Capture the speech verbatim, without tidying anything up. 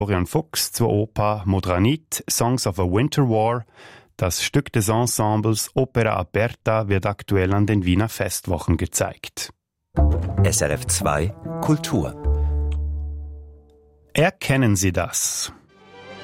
Florian Fuchs zur Oper Modranit, Songs of a Winter War. Das Stück des Ensembles Opera Aperta wird aktuell an den Wiener Festwochen gezeigt. S R F zwei Kultur. Erkennen Sie das?